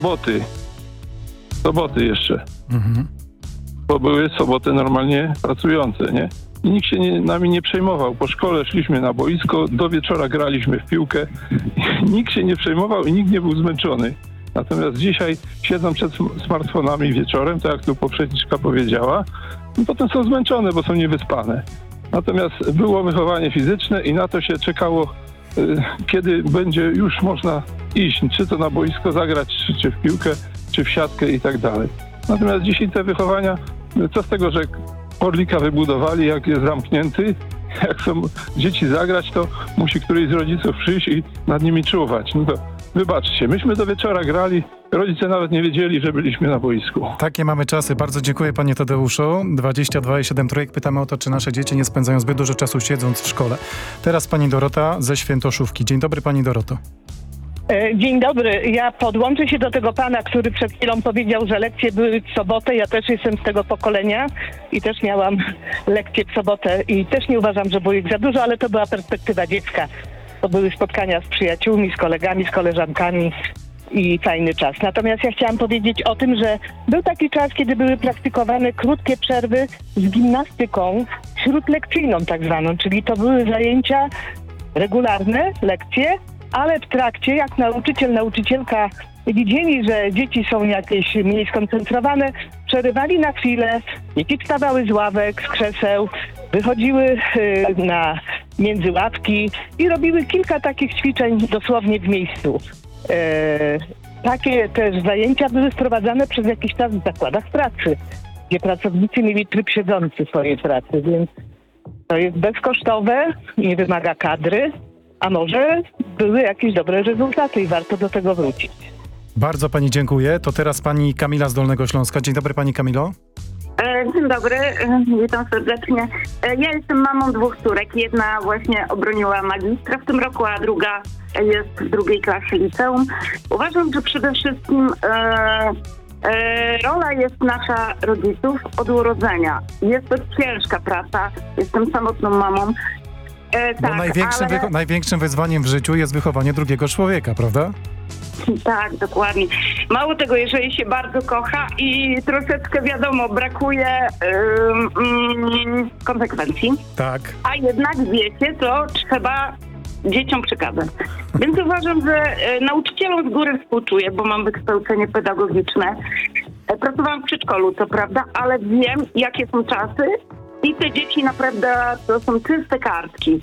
Soboty jeszcze. Bo były soboty normalnie pracujące, nie? I nikt się nami nie przejmował. Po szkole szliśmy na boisko, do wieczora graliśmy w piłkę. Nikt się nie przejmował i nikt nie był zmęczony. Natomiast dzisiaj siedzą przed smartfonami wieczorem, tak jak tu poprzedniczka powiedziała, i potem są zmęczone, bo są niewyspane. Natomiast było wychowanie fizyczne i na to się czekało, kiedy będzie już można iść, czy to na boisko zagrać, czy w piłkę, czy w siatkę i tak dalej. Natomiast dzisiaj te wychowania, co z tego, że Orlika wybudowali, jak jest zamknięty, jak są dzieci zagrać, to musi któryś z rodziców przyjść i nad nimi czuwać. No to wybaczcie, myśmy do wieczora grali, rodzice nawet nie wiedzieli, że byliśmy na boisku. Takie mamy czasy. Bardzo dziękuję, panie Tadeuszu. 22,7 trójek. Pytamy o to, czy nasze dzieci nie spędzają zbyt dużo czasu siedząc w szkole. Teraz pani Dorota ze Świętoszówki. Dzień dobry, pani Doroto. Dzień dobry. Ja podłączę się do tego pana, który przed chwilą powiedział, że lekcje były w sobotę. Ja też jestem z tego pokolenia i też miałam lekcje w sobotę i też nie uważam, że było ich za dużo, ale to była perspektywa dziecka. To były spotkania z przyjaciółmi, z kolegami, z koleżankami i fajny czas. Natomiast ja chciałam powiedzieć o tym, że był taki czas, kiedy były praktykowane krótkie przerwy z gimnastyką śródlekcyjną tak zwaną, czyli to były zajęcia regularne, lekcje, ale w trakcie, jak nauczyciel, nauczycielka widzieli, że dzieci są jakieś mniej skoncentrowane, przerywali na chwilę, dzieci wstawały z ławek, z krzeseł, wychodziły między ławki i robiły kilka takich ćwiczeń dosłownie w miejscu. Takie też zajęcia były wprowadzane przez jakiś czas w zakładach pracy, gdzie pracownicy mieli tryb siedzący swojej pracy, więc to jest bezkosztowe, nie wymaga kadry, a może były jakieś dobre rezultaty i warto do tego wrócić. Bardzo pani dziękuję. To teraz pani Kamila z Dolnego Śląska. Dzień dobry, pani Kamilo. Dzień dobry, witam serdecznie. Ja jestem mamą 2 córek. Jedna właśnie obroniła magistra w tym roku, a druga jest w 2. klasie liceum. Uważam, że przede wszystkim rola jest nasza rodziców od urodzenia. Jest to ciężka praca. Jestem samotną mamą. Bo Tak, największym wyzwaniem w życiu jest wychowanie drugiego człowieka, prawda? Tak, dokładnie. Mało tego, jeżeli się bardzo kocha i troszeczkę, wiadomo, brakuje konsekwencji. Tak. A jednak wiecie, to trzeba dzieciom przekazać. Więc uważam, że nauczycielom z góry współczuję, bo mam wykształcenie pedagogiczne. Pracowałam w przedszkolu, co prawda, ale wiem, jakie są czasy i te dzieci naprawdę to są czyste kartki,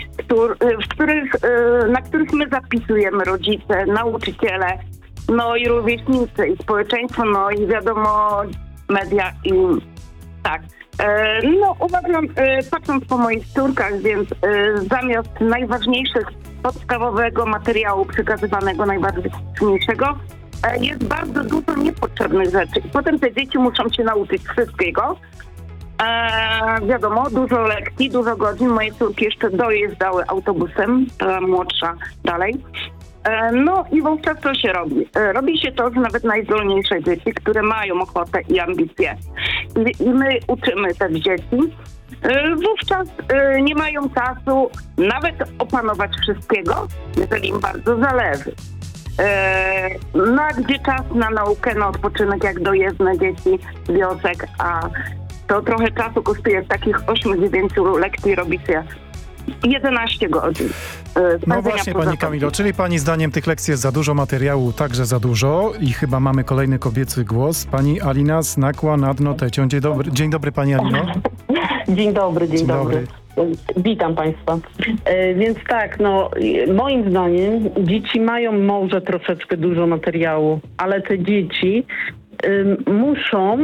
na których my zapisujemy rodzice, nauczyciele, no i rówieśnicy, i społeczeństwo, no i wiadomo media i tak. No uważam, patrząc po moich córkach, więc zamiast najważniejszych podstawowego materiału przekazywanego, najważniejszego, jest bardzo dużo niepotrzebnych rzeczy. I potem te dzieci muszą się nauczyć wszystkiego. Wiadomo, dużo lekcji, dużo godzin. Moje córki jeszcze dojeżdżały autobusem, ta młodsza dalej. No i wówczas co się robi? Robi się to, że nawet najzdolniejsze dzieci, które mają ochotę i ambicje, i my uczymy te dzieci, wówczas nie mają czasu nawet opanować wszystkiego, jeżeli im bardzo zależy. No a gdzie czas na naukę, na odpoczynek, jak dojezdne dzieci z wiosek, a to trochę czasu kosztuje z takich 8-9 lekcji robi się 11 godzin. No właśnie, pani Kamilo, czyli pani zdaniem tych lekcji jest za dużo, materiału także za dużo i chyba mamy kolejny kobiecy głos. Pani Alina z Nakła nad Notecią. Dzień dobry, pani Alino. Dzień dobry. Witam państwa. Więc tak, no moim zdaniem dzieci mają może troszeczkę dużo materiału, ale te dzieci muszą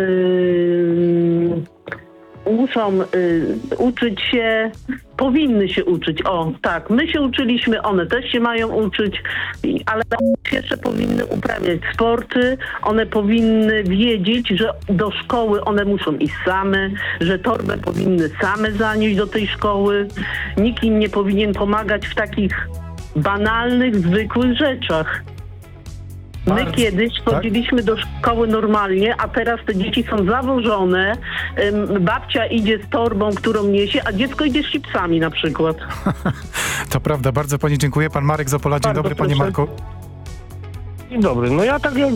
uczyć się, powinny się uczyć. O, tak, my się uczyliśmy, one też się mają uczyć, ale jeszcze powinny uprawiać sporty, one powinny wiedzieć, że do szkoły one muszą iść same, że torbę powinny same zanieść do tej szkoły. Nikt im nie powinien pomagać w takich banalnych, zwykłych rzeczach. My kiedyś chodziliśmy do szkoły normalnie, a teraz te dzieci są zawożone, babcia idzie z torbą, którą niesie, a dziecko idzie z chipsami na przykład. To prawda, bardzo pani dziękuję. Pan Marek z Opola. Dzień dobry, panie Marku. Dzień dobry. No ja tak jak